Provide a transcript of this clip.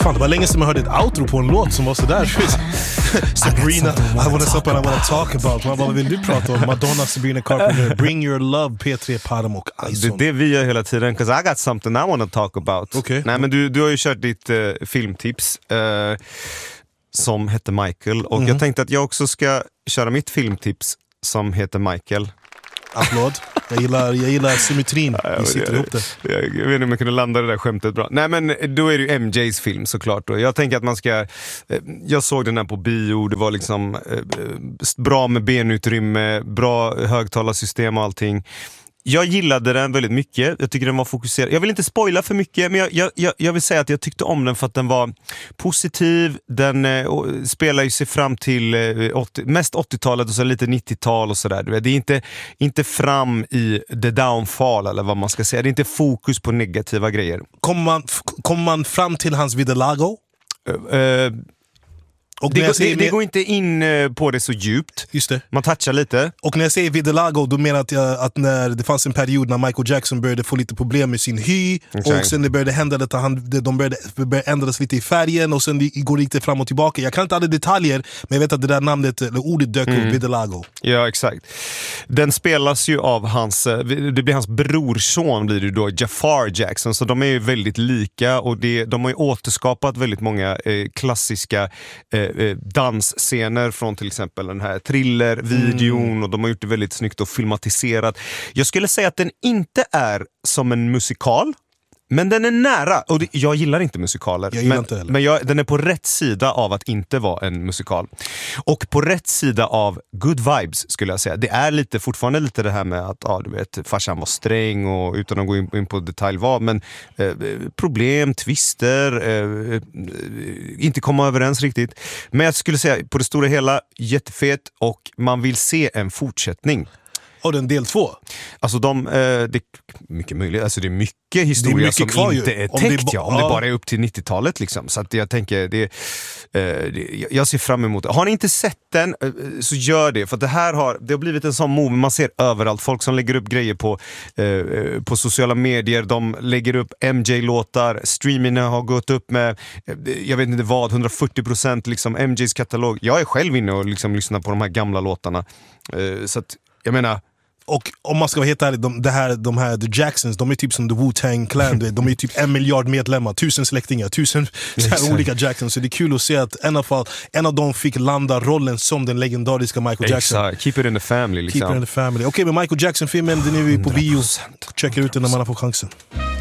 Fan, det var länge sedan man hörde ett outro på en låt som var sådär. Sabrina, I wanna stop and I wanna talk about. Vad vill du prata om? Madonna, Sabrina Carpenter, Bring Your Love, P3, Padam och Ison. Det vi gör hela tiden, 'cause I got something I wanna talk about. Okay. Nej, men du har ju kört ditt filmtips som heter Michael. Och jag tänkte att jag också ska köra mitt filmtips som heter Michael. Applåd. Jag gillar symmetrin. Vi sitter ihop det. Jag vet inte om jag kunde landa det där skämtet bra. Nej, men då är det ju MJs film såklart. Och jag tänker att man ska... Jag såg den här på bio. Det var liksom bra med benutrymme, bra högtalarsystem och allting. Jag gillade den väldigt mycket. Jag tycker den var fokuserad. Jag vill inte spoila för mycket, men jag vill säga att jag tyckte om den för att den var positiv. Den spelar ju sig fram till mest 80-talet och så lite 90-tal och sådär. Det är inte fram i the downfall eller vad man ska säga. Det är inte fokus på negativa grejer. Kommer man fram till hans vitiligo? Och det går inte in på det så djupt. Just det. Man touchar lite. Och när jag säger vitiligo, då menar jag att när det fanns en period när Michael Jackson började få lite problem med sin hy, och sen det började hända att de började ändras lite i färgen, och sen det går lite fram och tillbaka. Jag kan inte alla detaljer, men jag vet att det där namnet eller ordet dök upp, vitiligo. Ja, exakt. Den spelas ju av det blir hans brorson, blir det då, Jafar Jackson, så de är ju väldigt lika, och de har ju återskapat väldigt många klassiska dansscener från till exempel den här Thriller-videon, och de har gjort det väldigt snyggt och filmatiserat. Jag skulle säga att den inte är som en musikal, men den är nära, och jag gillar inte musikaler. Men den är på rätt sida av att inte vara en musikal. Och på rätt sida av good vibes, skulle jag säga. Det är fortfarande lite det här med att du vet, farsan var sträng, och utan att gå in på detalj men problem, twister, inte komma överens riktigt. Men jag skulle säga på det stora hela jättefet, och man vill se en fortsättning. Och den del 2. Alltså det är mycket möjligt. Alltså det är mycket historia som inte är täckt, om det bara är upp till 90-talet liksom. Så att jag tänker jag ser fram emot det. Har ni inte sett den, så gör det, för det har blivit en sån move man ser överallt. Folk som lägger upp grejer på sociala medier, de lägger upp MJ-låtar. Streamingen har gått upp med jag vet inte vad, 140% liksom MJs katalog. Jag är själv inne och liksom lyssnar på de här gamla låtarna. Så att jag menar. Och om man ska vara helt ärlig, de här The Jacksons, de är typ som The Wu-Tang Clan. De är typ 1 miljard medlemmar, 1000 släktingar, 1000 olika Jacksons. Så det är kul att se att en av dem fick landa rollen som den legendariska Michael Jackson. Exakt, keep it in the family liksom. Keep it in the family. Okej, men Michael Jackson-filmen, den är vi på bio. Checka ut den när man har fått chansen.